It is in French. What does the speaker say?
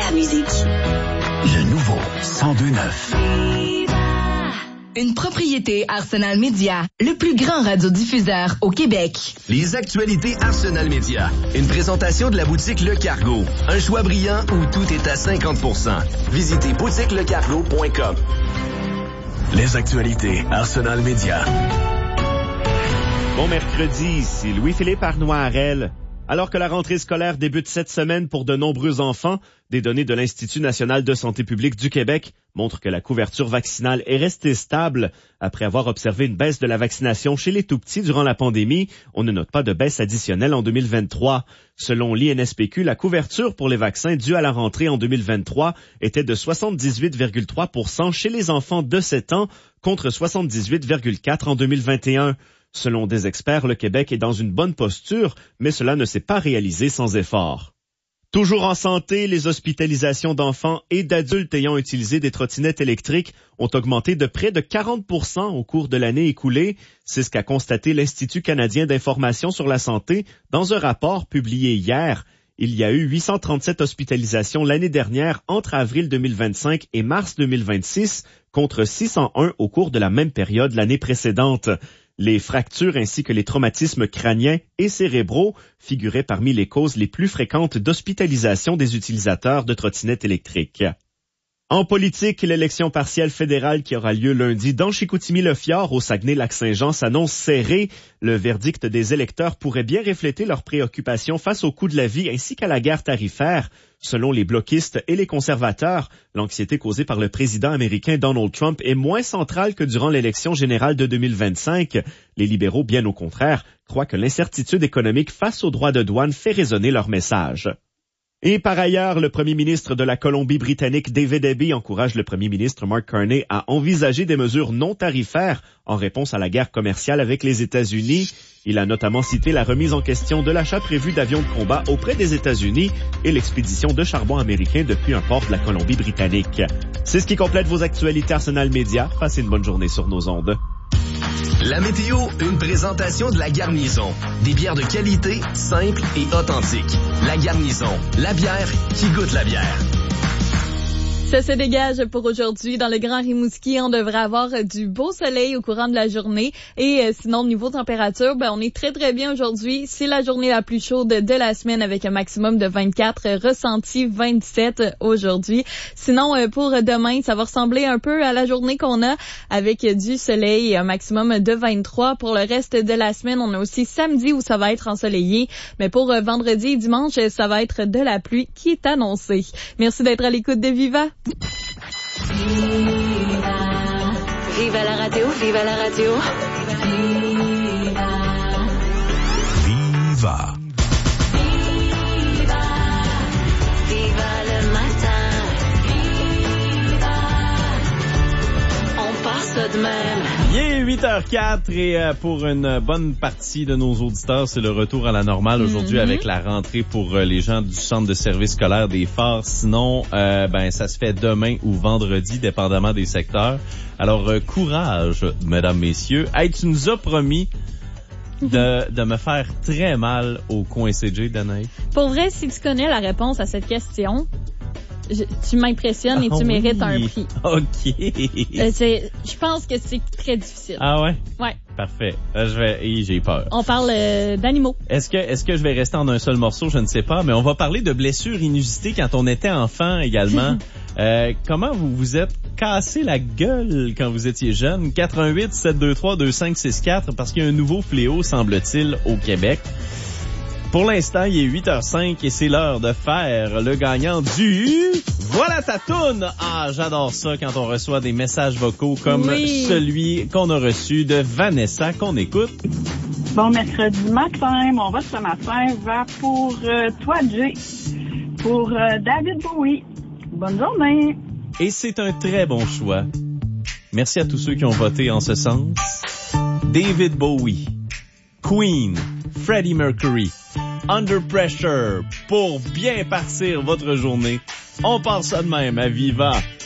la musique. Le nouveau 102.9. Une propriété Arsenal Média, le plus grand radiodiffuseur au Québec. Les actualités Arsenal Média. Une présentation de la boutique Le Cargo. Un choix brillant où tout est à 50%. Visitez boutiquelecargo.com. Les actualités Arsenal Média. Bon mercredi, ici Louis-Philippe Arnois-Harel. Alors que la rentrée scolaire débute cette semaine pour de nombreux enfants, des données de l'Institut national de santé publique du Québec montrent que la couverture vaccinale est restée stable. Après avoir observé une baisse de la vaccination chez les tout-petits durant la pandémie, on ne note pas de baisse additionnelle en 2023. Selon l'INSPQ, la couverture pour les vaccins dus à la rentrée en 2023 était de 78,3% chez les enfants de 7 ans contre 78,4% en 2021. Selon des experts, le Québec est dans une bonne posture, mais cela ne s'est pas réalisé sans effort. Toujours en santé, les hospitalisations d'enfants et d'adultes ayant utilisé des trottinettes électriques ont augmenté de près de 40% au cours de l'année écoulée. C'est ce qu'a constaté l'Institut canadien d'information sur la santé dans un rapport publié hier. Il y a eu 837 hospitalisations l'année dernière entre avril 2025 et mars 2026 contre 601 au cours de la même période l'année précédente. Les fractures ainsi que les traumatismes crâniens et cérébraux figuraient parmi les causes les plus fréquentes d'hospitalisation des utilisateurs de trottinettes électriques. En politique, l'élection partielle fédérale qui aura lieu lundi dans Chicoutimi-Le-Fjord au Saguenay-Lac-Saint-Jean s'annonce serrée. Le verdict des électeurs pourrait bien refléter leurs préoccupations face au coût de la vie ainsi qu'à la guerre tarifaire. Selon les bloquistes et les conservateurs, l'anxiété causée par le président américain Donald Trump est moins centrale que durant l'élection générale de 2025. Les libéraux, bien au contraire, croient que l'incertitude économique face aux droits de douane fait résonner leur message. Et par ailleurs, le premier ministre de la Colombie-Britannique, David Eby, encourage le premier ministre Mark Carney à envisager des mesures non tarifaires en réponse à la guerre commerciale avec les États-Unis. Il a notamment cité la remise en question de l'achat prévu d'avions de combat auprès des États-Unis et l'expédition de charbon américain depuis un port de la Colombie-Britannique. C'est ce qui complète vos actualités Arsenal Média. Passez une bonne journée sur nos ondes. La météo, une présentation de La Garnison. Des bières de qualité, simples et authentiques. La Garnison, la bière qui goûte la bière. Ça se dégage pour aujourd'hui. Dans le Grand Rimouski, on devrait avoir du beau soleil au courant de la journée. Et sinon, niveau température, on est très, très bien aujourd'hui. C'est la journée la plus chaude de la semaine avec un maximum de 24, ressenti 27 aujourd'hui. Sinon, pour demain, ça va ressembler un peu à la journée qu'on a avec du soleil et un maximum de 23. Pour le reste de la semaine, on a aussi samedi où ça va être ensoleillé. Mais pour vendredi et dimanche, ça va être de la pluie qui est annoncée. Merci d'être à l'écoute de Viva. Viva la radio, viva la radio. Viva. Viva le matin. On part ça de même. Il est 8h04 et pour une bonne partie de nos auditeurs, c'est le retour à la normale aujourd'hui avec la rentrée pour les gens du centre de service scolaire des Phares. Sinon, ça se fait demain ou vendredi, dépendamment des secteurs. Alors, courage, mesdames, messieurs. Hey, tu nous as promis de me faire très mal au coin CJ, Danaï. Pour vrai, si tu connais la réponse à cette question, tu m'impressionnes et tu mérites un prix. OK. Je pense que c'est très difficile. Ah ouais? Ouais. Parfait. J'ai peur. On parle d'animaux. Est-ce que je vais rester en un seul morceau? Je ne sais pas, mais on va parler de blessures inusitées quand on était enfant également. Comment vous vous êtes cassé la gueule quand vous étiez jeune? 88-723-2564 parce qu'il y a un nouveau fléau, semble-t-il, au Québec. Pour l'instant, il est 8h05 et c'est l'heure de faire le gagnant du... Voilà ta toune! Ah, j'adore ça quand on reçoit des messages vocaux comme celui qu'on a reçu de Vanessa qu'on écoute. Bon mercredi matin, mon vote ce matin va pour toi, Jay, pour David Bowie. Bonne journée! Et c'est un très bon choix. Merci à tous ceux qui ont voté en ce sens. David Bowie, Queen, Freddie Mercury, Under Pressure pour bien partir votre journée. On part ça de même à Viva.